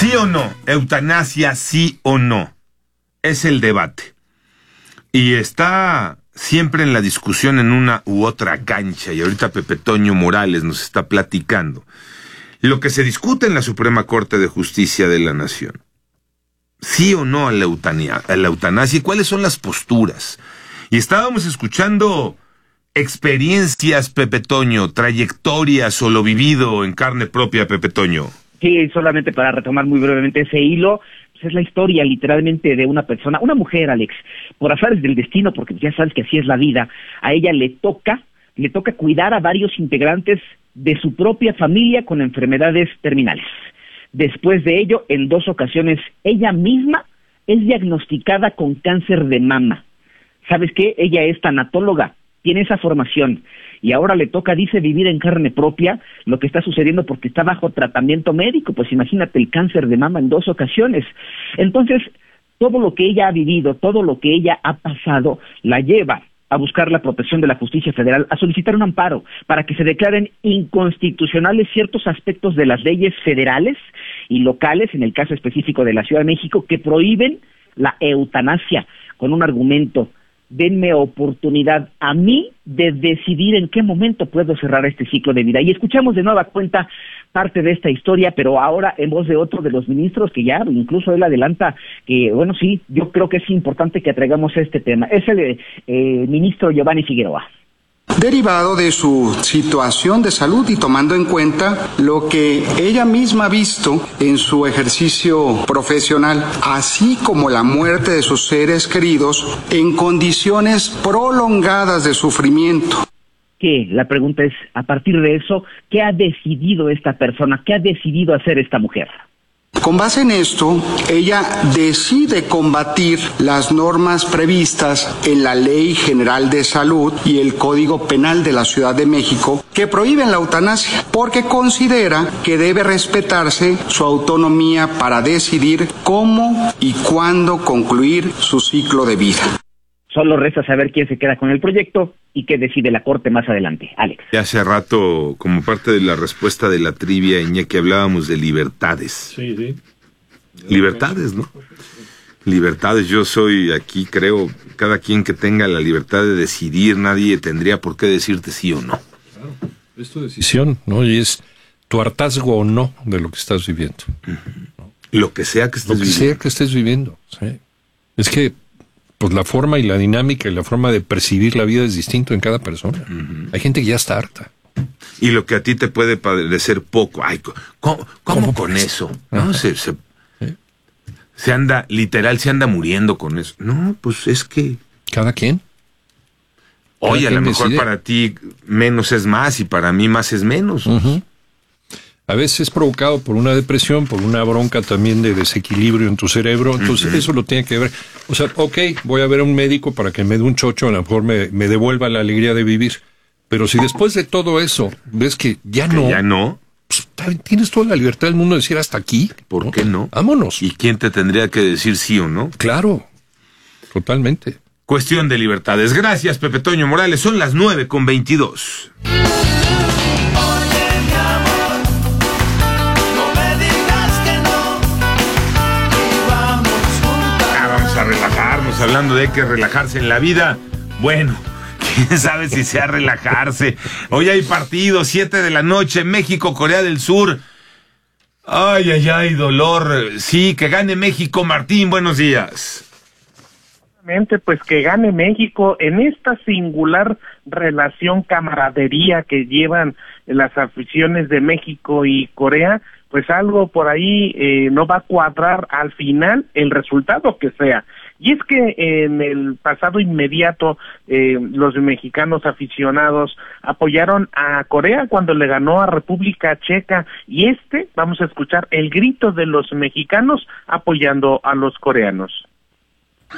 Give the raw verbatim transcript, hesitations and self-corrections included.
¿Sí o no? Eutanasia, sí o no. Es el debate. Y está siempre en la discusión en una u otra cancha. Y ahorita Pepe Toño Morales nos está platicando lo que se discute en la Suprema Corte de Justicia de la Nación. ¿Sí o no a la eutania, a la eutanasia? ¿Y cuáles son las posturas? Y estábamos escuchando experiencias, Pepe Toño, trayectorias o lo vivido en carne propia, Pepe Toño. Sí, solamente para retomar muy brevemente ese hilo, pues es la historia literalmente de una persona, una mujer, Alex, por azares del destino, porque ya sabes que así es la vida, a ella le toca, le toca cuidar a varios integrantes de su propia familia con enfermedades terminales. Después de ello, en dos ocasiones, ella misma es diagnosticada con cáncer de mama. ¿Sabes qué? Ella es tanatóloga, tiene esa formación, y ahora le toca, dice, vivir en carne propia lo que está sucediendo porque está bajo tratamiento médico. Pues imagínate el cáncer de mama en dos ocasiones. Entonces, todo lo que ella ha vivido, todo lo que ella ha pasado, la lleva a buscar la protección de la justicia federal, a solicitar un amparo para que se declaren inconstitucionales ciertos aspectos de las leyes federales y locales, en el caso específico de la Ciudad de México, que prohíben la eutanasia, con un argumento: denme oportunidad a mí de decidir en qué momento puedo cerrar este ciclo de vida. Y escuchamos de nueva cuenta parte de esta historia, pero ahora en voz de otro de los ministros, que ya incluso él adelanta que, bueno, sí, yo creo que es importante que traigamos este tema. Es el eh, ministro Giovanni Figueroa. Derivado de su situación de salud y tomando en cuenta lo que ella misma ha visto en su ejercicio profesional, así como la muerte de sus seres queridos en condiciones prolongadas de sufrimiento. ¿Qué? La pregunta es, a partir de eso, ¿qué ha decidido esta persona? ¿Qué ha decidido hacer esta mujer? Con base en esto, ella decide combatir las normas previstas en la Ley General de Salud y el Código Penal de la Ciudad de México que prohíben la eutanasia, porque considera que debe respetarse su autonomía para decidir cómo y cuándo concluir su ciclo de vida. Solo resta saber quién se queda con el proyecto y qué decide la Corte más adelante. Alex. Ya hace rato, como parte de la respuesta de la trivia, Iñaki, hablábamos de libertades. Sí, sí. Libertades, ¿no? Libertades. Yo soy aquí, creo, cada quien que tenga la libertad de decidir, nadie tendría por qué decirte sí o no. Claro, es tu decisión, ¿no? Y es tu hartazgo o no de lo que estás viviendo. Uh-huh. Lo que sea que estés viviendo. Lo que viviendo. sea que estés viviendo, sí. Es que pues la forma y la dinámica y la forma de percibir la vida es distinto en cada persona. Uh-huh. Hay gente que ya está harta. Y lo que a ti te puede parecer poco, ay, ¿cómo, cómo, ¿cómo con eso? ¿No? Se, se, ¿Eh? se anda, literal, se anda muriendo con eso. No, pues es que... ¿Cada quien? Oye, a lo mejor decide. Para ti menos es más y para mí más es menos. Uh-huh. A veces es provocado por una depresión, por una bronca también de desequilibrio en tu cerebro, entonces uh-huh. eso lo tiene que ver. O sea, ok, voy a ver a un médico para que me dé un chocho, a lo mejor me, me devuelva la alegría de vivir, pero si después de todo eso ves que ya que no... ya no... Pues, tienes toda la libertad del mundo de decir hasta aquí. ¿Por ¿no? qué no? Vámonos. ¿Y quién te tendría que decir sí o no? Claro, totalmente. Cuestión de libertades. Gracias, Pepe Toño Morales. Son las nueve con veintidós. Relajarnos, hablando de que relajarse en la vida. Bueno, quién sabe si sea relajarse. Hoy hay partido, siete de la noche, México, Corea del Sur. Ay, ay, ay, dolor. Sí, que gane México. Martín, buenos días. Pues que gane México en esta singular relación, camaradería que llevan las aficiones de México y Corea. Pues algo por ahí eh, no va a cuadrar al final, el resultado que sea. Y es que en el pasado inmediato eh, los mexicanos aficionados apoyaron a Corea cuando le ganó a República Checa, y este, vamos a escuchar el grito de los mexicanos apoyando a los coreanos.